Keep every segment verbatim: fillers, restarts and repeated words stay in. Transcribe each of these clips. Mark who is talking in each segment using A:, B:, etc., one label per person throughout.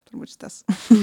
A: turbūt šitas.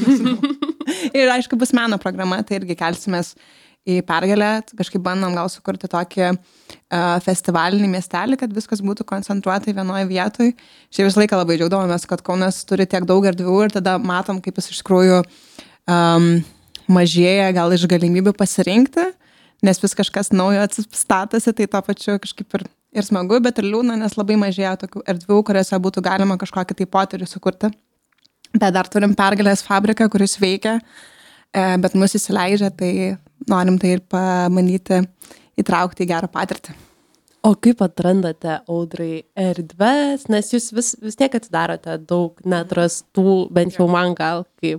A: Ir aišku, bus meno programa, tai irgi kelsimės į Pergalę, kažkaip bandom gal sukurti tokį uh, festivalinį miestelį, kad viskas būtų koncentruota į vienoje vietoje. Šiaip visą laiką labai džiaugdavomės, kad Kaunas turi tiek daug erdvių ir tada matom, kaip jis iš tikrųjų um, mažėja gal iš galimybių pasirinkti, nes vis kažkas naujo atsistatosi, tai to pačiu kažkaip ir, ir smagu, bet ir liūdna, nes labai mažėja tokių erdvių, kuriuose būtų galima kažkokį tai potyrį sukurti. Bet dar turim Pergalės fabriką, kuris veikia, bet mus įsileidžia, tai norim tai ir pamandyti įtraukti į gerą patirtį.
B: O kaip atrandate, Audrai, erdves, nes jūs vis, vis tiek atidarote daug neatrastų, bent jau man gal kaip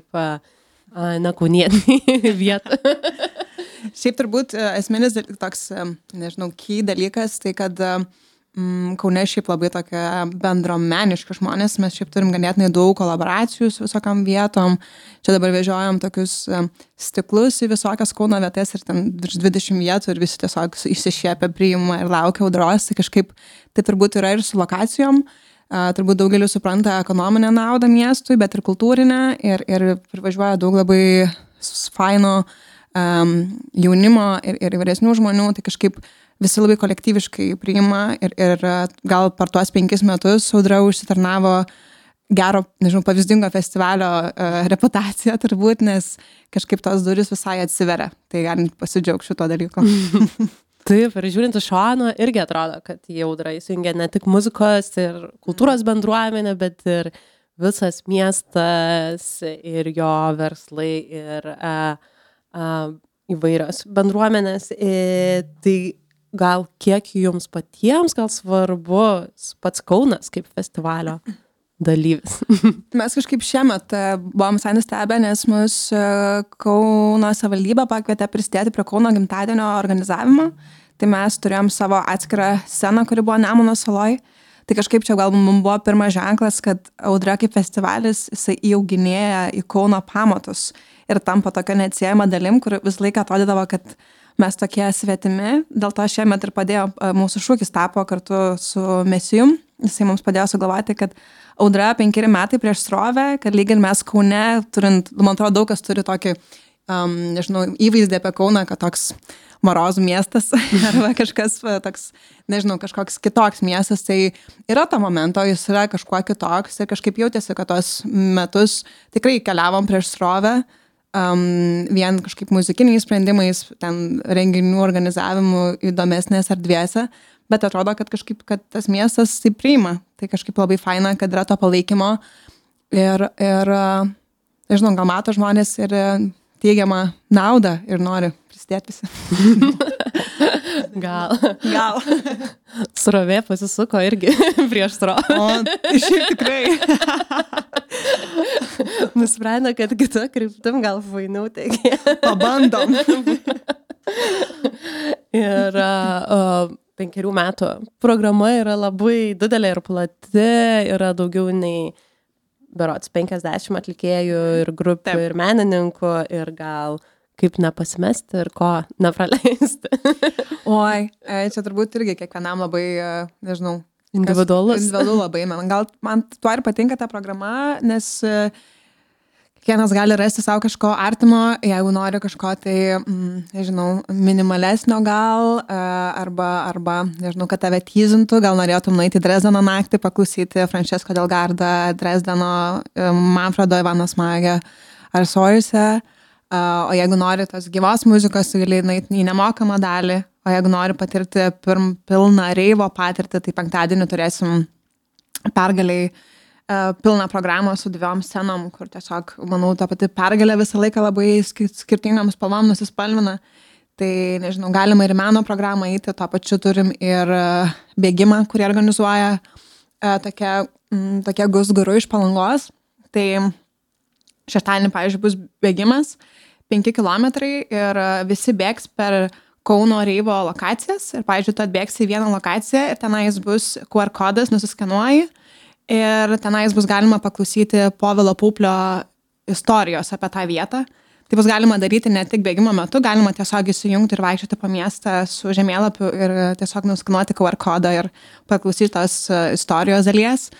B: nekaunietį vietą.
A: Šiaip turbūt esminis toks, nežinau, key dalykas, tai kad mm, Kaune šiaip labai tokie bendruomeniški žmonės, mes šiaip turim ganėtinai daug kolaboracijų su visokiam vietom. Čia dabar vežiojam tokius stiklus į visokias Kauno vietas ir ten virš dvidešimt vietų ir visi tiesiog išsišiepia, priima ir laukia audros. Tai kažkaip tai turbūt yra ir su lokacijom. Uh, turbūt daugelis supranta ekonominę naudą miestui, bet ir kultūrinę ir, ir privažiuoja daug labai faino um, jaunimo ir, ir vyresnių žmonių, tai kažkaip visi labai kolektyviškai priima ir, ir gal per tuos penkis metus Audra užsitarnavo gero, nežinau, pavyzdingo festivalio uh, reputaciją turbūt, nes kažkaip tos durys visai atsiveria, tai galim pasidžiaugti šito dalyko.
B: Taip, ir žiūrint iš šono, irgi atrodo, kad į Audrą įsijungia ne tik muzikos ir kultūros bendruomenė, bet ir visas miestas ir jo verslai ir a, a, įvairios bendruomenės. E, tai gal kiek jums patiems gal svarbus pats Kaunas kaip festivalio dalyvis?
A: Mes kažkaip šiemet buvom visai nustebę, nes mus Kauno savivaldybė pakvietė prisidėti prie Kauno gimtadienio organizavimo. Tai mes turėjom savo atskirą sceną, kuri buvo Nemuno saloj. Tai kažkaip čia gal mums buvo pirmas ženklas, kad Audra kaip festivalis jisai įauginėja į Kauno pamatus ir tampa tokia neatsiejama dalim, kur visą laiką atrodydavo, kad mes tokie svetimi. Dėl to šiemet ir padėjo, mūsų šūkis tapo kartu su Mesijum. Jisai mums padėjo sugalvoti, kad Audra penkeri metai prieš srovę, kad lygiai mes Kaune, turint, man atrodo, daug kas turi tokį, um, nežinau, įvaizdį apie Kauną, kad toks morozų miestas arba kažkas toks, nežinau, kažkoks kitoks miestas, tai yra to momento, jis yra kažkuo kitoks ir kažkaip jautėsi, kad tos metus tikrai keliavom prieš srovę, um, vien kažkaip muzikiniais sprendimais, ten renginių organizavimu įdomesnės erdvėse, bet atrodo, kad kažkaip, kad tas miestas tai priima, tai kažkaip labai faina, kad yra to palaikymo ir, ir nežinau, gal mato žmonės ir teigiamą naudą ir nori prisidėti visi.
B: Gal.
A: Gal.
B: Srovė pasisuko irgi prieš srovę.
A: O, šiaip tikrai.
B: Nusprendė, kad kita kryptim gal fainiau teigia.
A: Pabandom.
B: Ir uh, penkerių metų programa yra labai didelė ir plati, yra daugiau nei berods penkiasdešimt atlikėjų ir grupių Taip. Ir menininkų ir gal kaip nepasimesti ir ko nepraleisti.
A: Oi, čia turbūt irgi kiekvienam labai, nežinau,
B: individualus.
A: Individualu labai. Man, gal man tuo ir patinka ta programa, nes kiekvienas gali rasti savo kažko artimo, jeigu nori kažko tai, mm, nežinau, minimalesnio gal, arba, arba, nežinau, kad tave tyzintų, gal norėtum nueiti į Dresdeno naktį, paklausyti Francesco Delgarda, Dresdeno, Manfredo Ivano Smagę ar Sorise, o jeigu nori tos gyvos muzikos, gali nueiti į nemokamą dalį, o jeigu nori patirti pirm, pilną reivo patirtį, tai penktadienį turėsim Pergaliai pilną programą su dviejom scenom, kur tiesiog, manau, ta pati Pergalė visą laiką labai skirtingam spalvom nusispalvina. Tai, nežinau, galima ir meno programą eiti, tuo pačiu turim ir bėgimą, kurį organizuoja tokia, tokia Gus Guru iš Palangos. Tai šeštadienį, pavyzdžiui, bus bėgimas, penki kilometrai ir visi bėgs per Kauno reivo lokacijas. Ir, pavyzdžiui, tu atbėgsi į vieną lokaciją ir tenais bus Q R kodas, nusiskenuoji. Ir tenais bus galima paklausyti Povilo Puplio istorijos apie tą vietą. Tai bus galima daryti ne tik bėgimo metu, galima tiesiog įsijungti ir vaikščioti po miestą su žemėlapiu ir tiesiog nuskenuoti Q R kodą ir paklausyti tos istorijos dalies.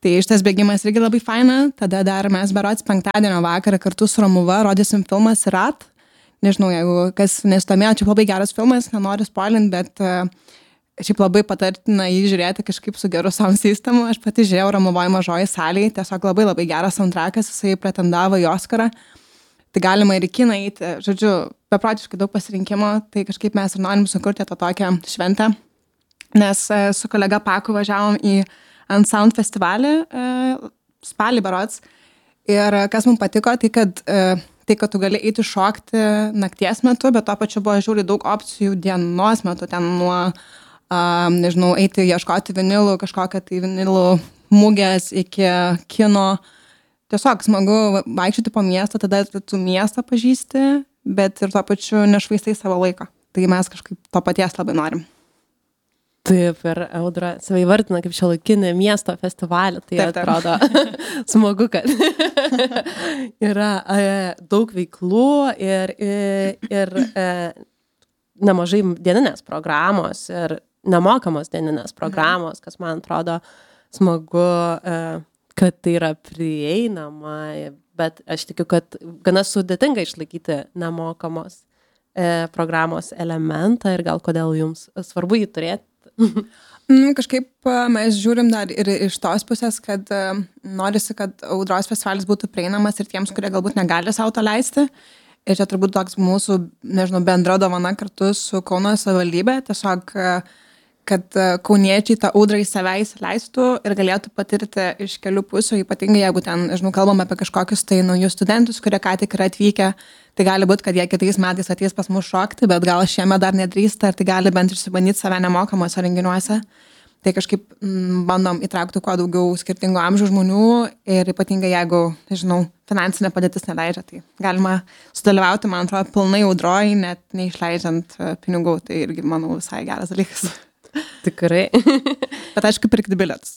A: Tai šitas bėgimas irgi labai faina. Tada dar mes berods penktadienio vakarą kartu su Romuva rodysim filmą Sirat. Nežinau, jeigu kas nesidomėjo, čia labai geras filmas, nenoriu spoilint, bet uh, šiaip labai patartina jį žiūrėti kažkaip su geru sound systemu. Aš pati žiūrėjau Romuvoj mažoji salėje, tiesiog labai labai geras soundtrackas, jisai pretendavo į Oscarą. Tai galima ir į kiną eiti, žodžiu, beprotiškai daug pasirinkimo, tai kažkaip mes ir norim sukurti tą tokią šventę. Nes uh, su kolega Paku važiavom į ant Sound festivalį uh, spalį berods. Ir kas mums patiko, tai kad, uh, tai kad tu gali eiti šokti nakties metu, bet to pačiu buvo žiūri daug opcijų dienos metu, ten nuo, uh, nežinau, eiti ieškoti vinilų, kažkokią tai vinilų mugės iki kino. Tiesiog smagu vaikščioti po miestą, tada tu miestą pažįsti, bet ir tuo pačiu nešvaistai savo laiką. Tai mes kažkaip to paties labai norim.
B: Taip, ir Audra save įvardina kaip šiuolaikinį miesto festivalį, tai taip, taip. Atrodo smagu, kad yra e, daug veiklų ir, ir, ir e, nemažai dieninės programos ir nemokamos dieninės programos, kas man atrodo smagu, e, kad tai yra prieinama, bet aš tikiu, kad gana sudėtinga išlaikyti nemokamos e, programos elementą ir gal kodėl jums svarbu jį turėti.
A: Mm, kažkaip mes žiūrim dar ir iš tos pusės, kad uh, norisi, kad Audros festivalis būtų prieinamas ir tiems, kurie galbūt negali sau to leisti. Ir čia turbūt toks mūsų, nežinau, bendra dovana kartu su Kauno savivaldybė. Tiesiog, uh, kad uh, kauniečiai tą Audrą į save įsileistų ir galėtų patirti iš kelių pusių, ypatingai jeigu ten, žinau, kalbam apie kažkokius tai naujus studentus, kurie ką tik yra atvykę. Tai gali būti, kad jie kitais metais ateis pas mus šokti, bet gal šiemet dar nedrįsta ir tai gali bent išsibandyti save nemokamuose renginiuose. Tai kažkaip m, bandom įtraukti kuo daugiau skirtingų amžių žmonių ir ypatingai jeigu, nežinau, finansinė padėtis neleidžia, tai galima sudalyvauti, man atrodo, pilnai Audroj, net neišleidžiant pinigų, tai irgi, manau, visai geras dalykas.
B: Tikrai.
A: Bet aišku, pirkti bilietus.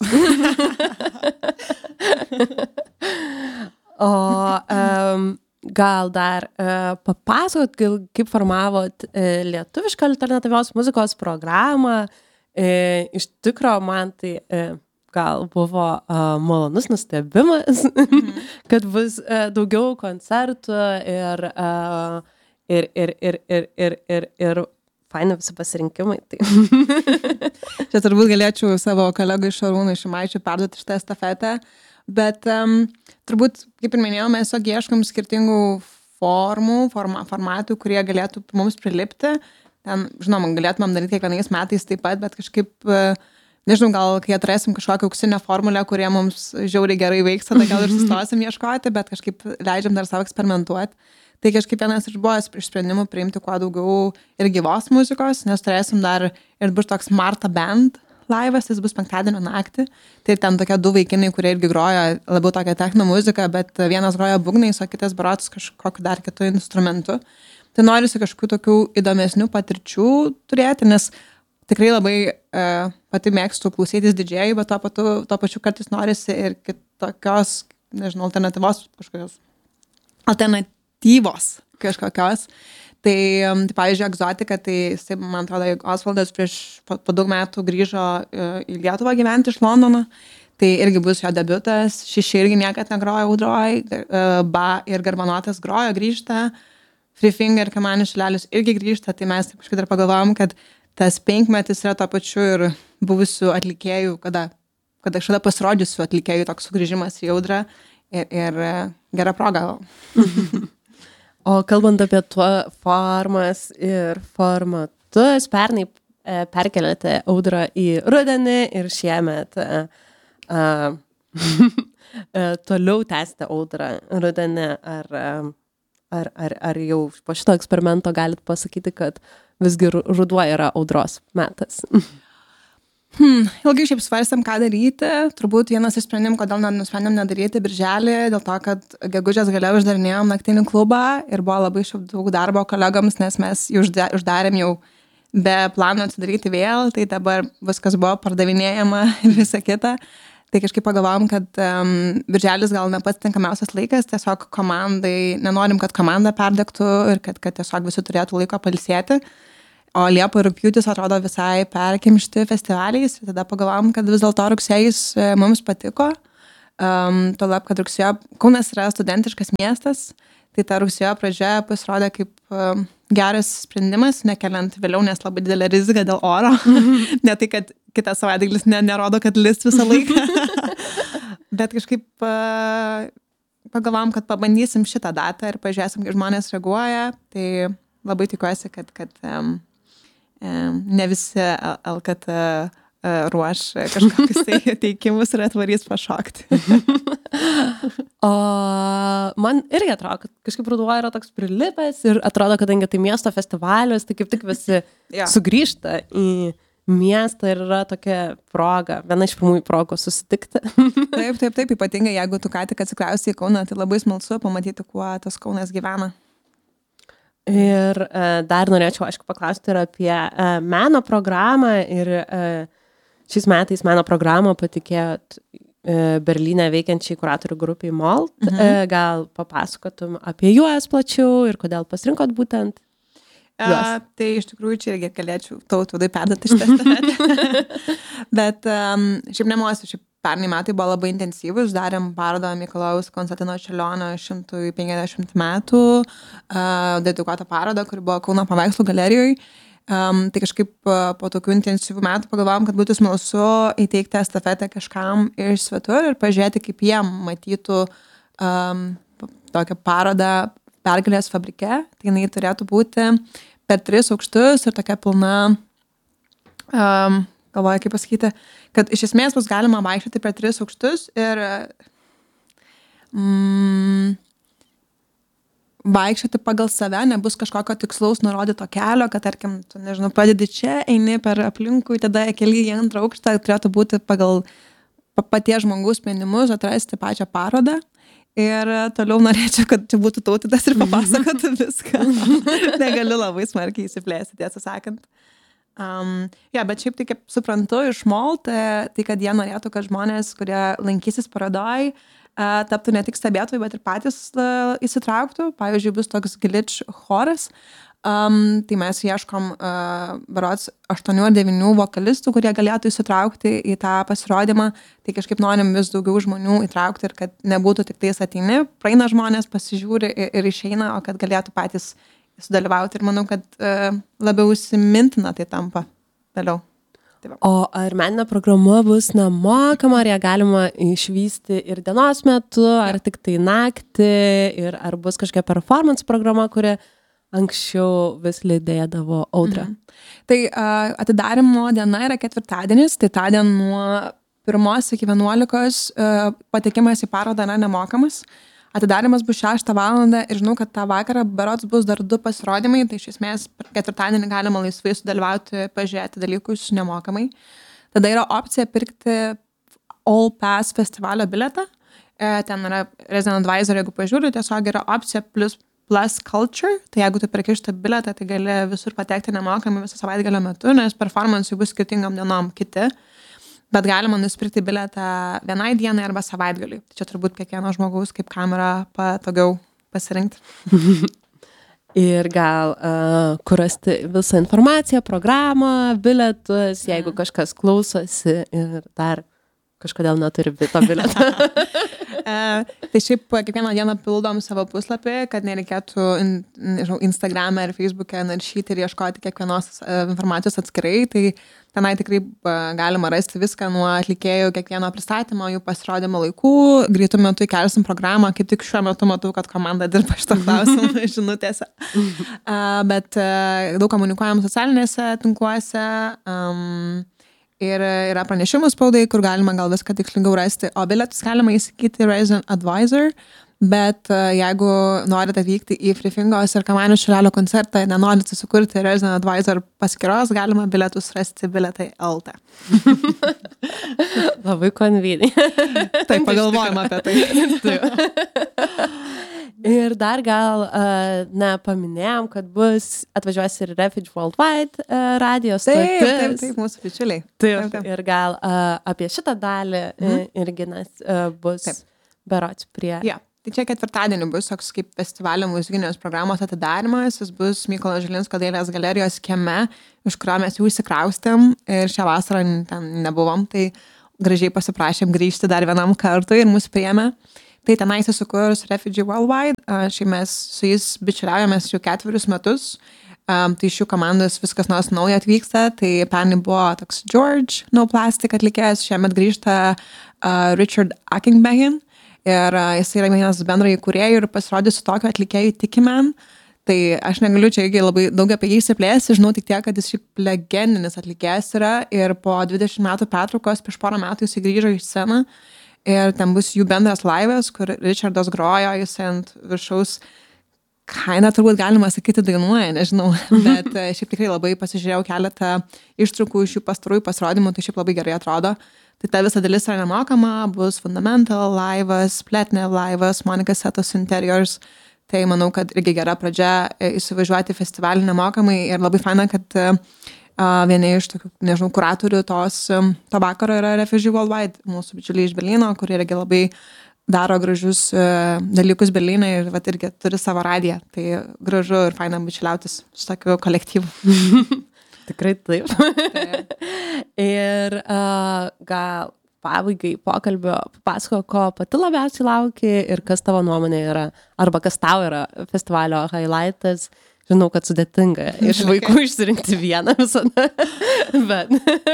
B: O... Um... Gal dar uh, papasakot, gal, kaip formavot uh, lietuvišką alternatyvios muzikos programą. Uh, iš tikro, man tai uh, gal buvo uh, malonus nustebimas, mm-hmm. kad bus uh, daugiau koncertų ir, uh, ir, ir, ir, ir, ir, ir, ir faini visi pasirinkimai. Tai.
A: Čia turbūt galėčiau savo kolegai Šarūnui Šimaičiui perduoti šitą estafetę. Bet um, turbūt, kaip ir minėjau, mes tiesiog ieškom skirtingų formų, forma, formatų, kurie galėtų mums prilipti. Ten, žinoma, galėtumėm daryti kiekvienais metais taip pat, bet kažkaip, nežinau, gal kai atrasim kažkokią auksinę formulę, kurie mums žiauriai gerai veiks, tada gal ir sustosim ieškoti, bet kažkaip leidžiam dar savo eksperimentuoti. Tai kažkaip vienas iš buvo iš sprendimų priimti kuo daugiau ir gyvos muzikos, nes turėsim dar ir bus toks Marta Band laivas, jis bus penktadienio naktį. Tai ten tokie du vaikinai, kurie irgi groja labiau tokią techno muziką, bet vienas groja būgnais, o kitas berods kažkokiu dar kitu instrumentu. Tai norisi kažkokių tokių įdomesnių patirčių turėti, nes tikrai labai uh, pati mėgstu klausytis didžėjų, bet to, patu, to pačiu kartais norisi ir kitokios, nežinau, alternatyvos kažkokios, alternatyvos kažkokios. Tai, tai pavyzdžiui, Egzotika, tai jisai, man atrodo, Osvaldas prieš po, po daug metų grįžo į Lietuvą gyventi iš Londono. Tai irgi bus jo debiutas. Šiši irgi niekad negrojo Audroj. Ba ir Garbanotas grojo, grįžta. Free Finger, Kamanių Šilelis irgi grįžta. Tai mes taip kažkaip dar pagalvojom, kad tas penkmetis yra to pačiu ir buvusių atlikėjų, kada, kada kažkada pasirodžiusių atlikėjų toks sugrįžimas į Audrą. Ir, ir gera proga.
B: O kalbant apie tuo formas ir formatus, pernai e, perkelėte Audrą į rudenį ir šiemet e, e, toliau tęsite Audrą rudenį. Ar, ar, ar, ar jau po šito eksperimento galit pasakyti, kad visgi ruduo yra Audros metas?
A: Hmm, ilgai šiaip svarstėm, ką daryti. Turbūt vienas iš sprendimų, kodėl nusprendėm nedaryti birželį, dėl to, kad gegužės gale uždarinėjom naktinį klubą ir buvo labai šiaip daug darbo kolegams, nes mes jį uždarėm jau be plano atsidaryti vėl, tai dabar viskas buvo pardavinėjama ir visa kita. Tai kažkaip pagalvojom, kad um, birželis gal ne pats tinkamiausias laikas, tiesiog komandai, nenorim, kad komanda perdegtų ir kad, kad tiesiog visi turėtų laiko pailsėti. O Liepa ir rugpjūtis atrodo visai perkimšti festivaliais. Tada pagalvojom, kad vis dėlto rugsėjais mums patiko. Um, Tolab, kad rugsėjo, Kaunas yra studentiškas miestas, tai ta rugsėjo pradžia pasirodė kaip um, geras sprendimas, nekeliant vėliau, nes labai didelė rizika dėl oro. Ne tai, kad kitas savaitgalis ne, nerodo, kad lis visą laiką. Bet kažkaip uh, pagalvom, kad pabandysim šitą datą ir pažiūrėsim, kaip žmonės reaguoja. Tai labai tikiuosi, kad, kad um, um, ne visi L K T ruoš kažkokius tai teikimus ir atvarys pašokti.
B: O man irgi atrodo, kad kažkaip Ruduo yra toks prilipęs ir atrodo, kadangi tai miesto festivalis, tai kaip tik visi ja. Sugrįžta į miestą ir yra tokia proga, viena iš pirmųjų progų susitikti.
A: Taip, taip, taip, ypatingai jeigu tu ką tik atsikrausi į Kauną, tai labai smalsu pamatyti, kuo tas Kaunas gyvena.
B: Ir uh, dar norėčiau, aišku, paklausti ir apie uh, meno programą ir uh, šiais metais meno programą patikėjot Berlyne veikiančiai kuratorių grupiai Molt. Mhm. Gal papasakotum apie juos plačiau ir kodėl pasirinkot būtent juos?
A: A, tai iš tikrųjų čia irgi galėčiau Tautvydui perduoti šitą stafetę. Bet um, šiaip nemosiu, šiaip pernai metai buvo labai intensyvus, darėm parodą Mikalojaus Konstantino Čiurlionio šimtui penkiasdešimt metų, uh, dedikuotą parodą, kuri buvo Kauno paveikslų galerijoje. Um, tai kažkaip uh, po tokių intensyvių metų pagalvojom, kad būtų smalsu įteikti estafetę kažkam iš svetur ir pažiūrėti, kaip jie matytų um, tokią parodą Pergalės fabrike. Tai jinai turėtų būti per tris aukštus ir tokia pilna, um, galvoju, kaip pasakyti, kad iš esmės bus galima vaikščioti per tris aukštus ir mm, vaikščioti pagal save, nebus kažkokio tikslaus nurodyto kelio, kad, tarkim, tu, nežinau, pradedi čia, eini per aplinkui, tada keli į antrą aukštą, turėtų būti pagal paties žmogaus sprendimus atrasti pačią parodą. Ir toliau norėčiau, kad čia būtų Tautvydas ir papasakotų viską. Negaliu labai smarkiai įsiplėsti, tiesą sakant. Um, ja, bet šiaip tai, kaip suprantu, iš Molt, tai kad jie norėtų, kad žmonės, kurie lankysis parodoj, taptų ne tik stebėtojai, bet ir patys uh, įsitrauktų. Pavyzdžiui, bus toks glitch choras. Um, tai mes ieškom uh, berods aštuonių ar devynių vokalistų, kurie galėtų įsitraukti į tą pasirodymą. Tai kažkaip norim vis daugiau žmonių įtraukti ir kad nebūtų tik tais ateini, praeina žmonės, pasižiūri ir, ir išeina, o kad galėtų patys sudalyvauti. Ir manau, kad uh, labiau įsimintina tai tampa vėliau.
B: O ar meninė programa bus nemokama, ar ją galima išvysti ir dienos metu, ar tik tai naktį, ir ar bus kažkokia performance programa, kuri anksčiau vis lydėdavo audrą?
A: Mhm. Tai uh, atidarimo diena yra ketvirtadienis, tai tądien nuo pirmos iki vienuolikos uh, patekimas į parodą yra nemokamas. Atidarimas bus šeštą valandą ir žinau, kad tą vakarą berods bus dar du pasirodymai, tai iš esmės ketvirtadienį galima laisvai sudalyvauti, pažiūrėti dalykus nemokamai. Tada yra opcija pirkti All Pass festivalio bilietą. E, ten yra Resident Advisor, jeigu pažiūriu, tiesiog yra opcija plus, plus Culture. Tai jeigu tu perki šitą bilietą, tai gali visur patekti nemokamai visą savaitgalio metu, nes performance'ai bus skirtingam dienom kiti. Bet galima nusipirkti bilietą vienai dienai arba savaitgaliui. Tai čia turbūt kiekvieno žmogaus kaip kamera patogiau pasirinkti.
B: Ir gal uh, kur rasti visą informaciją, programą, bilietus, jeigu mm. kažkas klausosi ir dar kažkodėl neturi to bilietą.
A: uh, tai šiaip kiekvieną dieną pildom savo puslapį, kad nereikėtų in, nežinau, Instagram'e ir Facebook'e naršyti ir ieškoti kiekvienos uh, informacijos atskirai. Tai tenai tikrai uh, galima rasti viską nuo atlikėjų kiekvieno pristatymo, jų pasirodymo laikų. Greitų metų įkelsim programą, kaip tik šiuo metu matau, kad komanda dirba šitą klausimą žinutėse. Uh, bet uh, daug komunikuojam socialinėse tinkluose. Um, Ir yra pranešimų spaudai, kur galima gal viską tikslingiau rasti. O bilietus galima įsigyti Resident Advisor, bet jeigu norite atvykti į Frifingos ir Kamanių Šilelio koncertą, nenorite susikurti Resident Advisor paskyros, galima bilietus rasti bilietai L T.
B: Labai konvydį.
A: Taip, pagalvojom apie tai.
B: Ir dar gal, uh, na, paminėjom, kad bus, atvažiuos ir Refuge Worldwide uh, radijos stotis.
A: Taip, taip, taip, mūsų bičiuliai.
B: Taip, taip, taip. Ir gal uh, apie šitą dalį mhm. irgi nes, uh, bus taip. Berods prie...
A: Ja. Tai čia ketvirtadienį bus toks kaip festivalio muzikinės programos atidarimas, jis bus Mykolo Žilinsko dailės galerijos kieme, iš kurio mes jau įsikraustėm ir šią vasarą ten nebuvom. Tai gražiai pasiprašėm grįžti dar vienam kartui ir mus priėmė. Tai tenai įsikurs Refugee Worldwide, šiaip mes su jais bičiuliaujamės jau ketverius metus, um, tai iš jų komandos viskas nors nauja atvyksta, tai pernai buvo toks George No Plastic atlikėjas, šiemet grįžta uh, Richard Ackenbegen ir uh, jis yra vienas bendrai įkūrėjų ir pasirodys su tokiu atlikėjų Tikiman. Tai aš negaliu čia irgi labai daug apie jį įsiplėsti, žinau tik tiek, kad jis šiaip legendinis atlikėjas yra ir po dvidešimt metų pertraukos prieš porą metų jis grįžo į sceną. Ir ten bus jų bendras laivas, kur Richardas grojo, jis ant viršaus, kaina turbūt galima sakyti dainuoja, nežinau, bet šiaip tikrai labai pasižiūrėjau keletą ištraukų iš jų pastarųjų pasirodymų, tai šiaip labai gerai atrodo. Tai ta visa dalis yra nemokama, bus Fundamental laivas, Pletnev laivas, Monika Setos Interiors, tai manau, kad irgi gera pradžia įsivažiuoti festivalį nemokamai ir labai faina, kad Uh, vieni iš tokių, nežinau, kuratorių tos, um, to vakaro yra Refugee Worldwide, mūsų bičiuliai iš Berlyno, kurie irgi labai daro gražius uh, dalykus Berlyne ir vat, irgi turi savo radiją. Tai gražu ir faina bičiuliautis su tokiu kolektyvu.
B: Tikrai taip. Ir uh, gal pabaigai pokalbio papasako, ko pati labiausiai lauki ir kas tavo nuomonė yra, arba kas tau yra festivalio highlightas. Žinau, kad sudėtinga iš vaikų išsirinkti vieną visada, bet...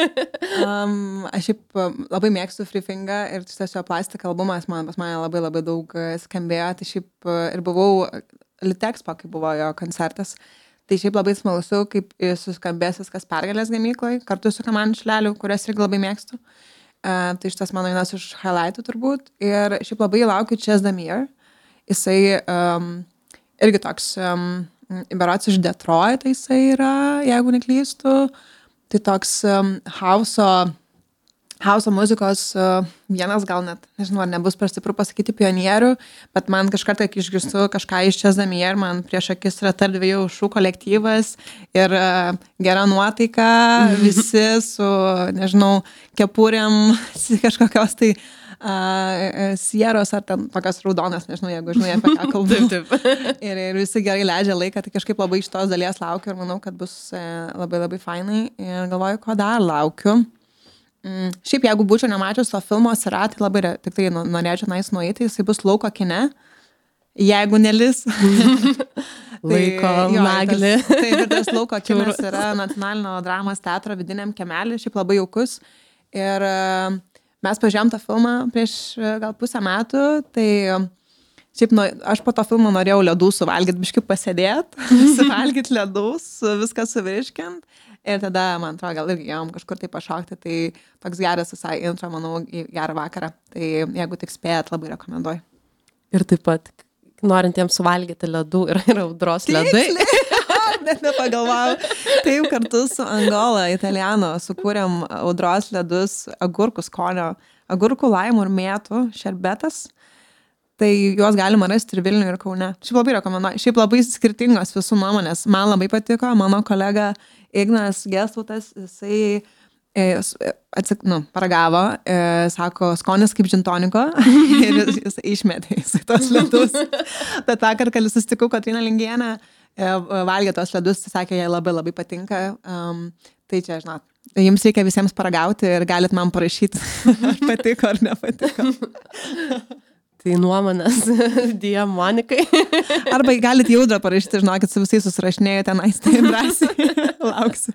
A: um, aš šiaip labai mėgstu Free Finga ir šitas jo plastik albumas man, pas mane labai labai daug skambėjo, tai šiaip ir buvau Litexpo, kai buvo jo koncertas, tai šiaip labai smalsu, kaip suskambės viskas Pergalės gamykloj, kartu su Kaman Šleliu, kurias irgi labai mėgstu. Uh, tai šitas mano vienas iš highlightų turbūt ir šiaip labai laukiu Chess Damir, jisai um, irgi toks... Um, berods iš Detroit jisai yra, jeigu neklystu, tai toks um, hauso, hauso muzikos uh, vienas gal net, nežinau, ar nebus per stipru pasakyti pionierių, bet man kažkartą, kai išgirstu kažką iš Chess Damir, man prieš akis yra tarp dviejų šų kolektyvas ir uh, gera nuotaika, visi su, nežinau, kepurėm kažkokios tai Uh, sieros ar ten tokios raudonas, nežinau, jeigu žinai apie ką kalbu.
B: Taip, taip.
A: ir, ir visi gerai leidžia laiką, tai kažkaip labai iš tos dalies laukiu ir manau, kad bus uh, labai labai fainai ir galvoju, ko dar laukiu. Mm, šiaip, jeigu būčiau nemačius to filmo Sira, tai labai tik tai norėčiau nais nueiti, jisai bus lauko kine, jeigu nelis.
B: Laiko
A: tai,
B: naglį.
A: Taip, ir tas lauko kinas yra Nacionalinio dramos teatro vidiniam kiemeliui, šiaip labai jaukus. Ir uh, mes pažiūrėjom tą filmą prieš gal pusę metų, tai šiaip nu, aš po to filmo norėjau ledų suvalgyti, biškai pasėdėt, suvalgyti ledus, viską suvirškint. Ir tada, man atrodo, gal irgi jom kažkur tai pašokti, tai toks geras visai intro, manau, į gerą vakarą. Tai jeigu tik spėjat, labai rekomenduoju.
B: Ir taip pat, norintiems suvalgyti ledų yra ir audros ledai.
A: Net nepagalvojau. Taip kartu su Angola, Italiano, sukūrėm audros ledus, agurkų skonio, agurkų laimų ir mėtų, šerbetas. Tai juos galima rasti ir Vilniuje, ir Kaune. Šiaip labai rekomenduoju. Šiaip labai skirtingos visų nuomonės. Man labai patiko, mano kolega Ignas Gestautas, jisai atsik, nu, paragavo, e, sako, skonis kaip džintoniko ir jis, jis išmetė jis tos ledus. Bet tą kartą, kai susitikau Kotryną Lingienę, valgė tos ledus, tai sakė, jai labai labai patinka. Um, tai čia, žinot, jums reikia visiems paragauti ir galit man parašyti, ar patiko ar nepatiko.
B: Tai nuomonės Dija Monikai.
A: Arba galit Jaudrą parašyti, žinokit, su visais susirašinėjau tenais, tai drąsiai lauksiu.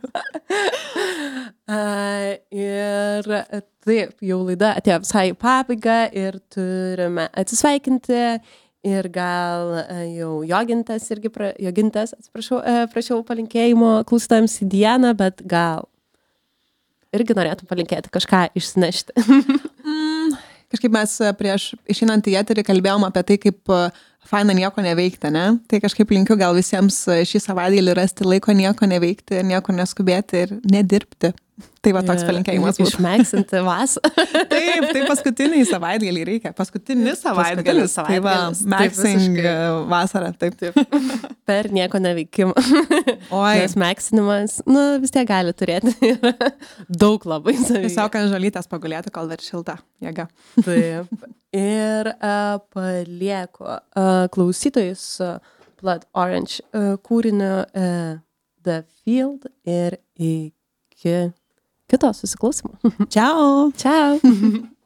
B: Uh, ir taip, jau laida atėjo visai į pabaigą ir turime atsisveikinti. Ir gal jau Jogintas irgi, pra, Jogintas, atsiprašau, prašiau palinkėjimo klausytojams į dieną, bet gal irgi norėtum palinkėti kažką išsinešti.
A: mm, kažkaip mes prieš išeinant į eterį kalbėjom apie tai, kaip faina nieko neveikti, ne? Tai kažkaip linkiu gal visiems šį savaitgalį rasti laiko nieko neveikti, nieko neskubėti ir nedirbti. Tai va toks palinkėjimas būtų.
B: Išmeksinti vasarą.
A: Taip, tai paskutiniai savaitgalį reikia. Paskutinis savaitgalis. Tai va, meksing vasarą. Taip, taip.
B: Per nieko neveikimą.
A: Oi.
B: Nes meksinimas, nu, vis tiek gali turėti daug labai savyje.
A: Tiesiog ant žalytės pagulėti, kol dar šilta jėga.
B: Taip. Ir uh, palieku uh, klausytojus uh, Blood Orange uh, kūrinio uh, The Field ir iki kito susiklausimo.
A: Čiau.
B: Čiau.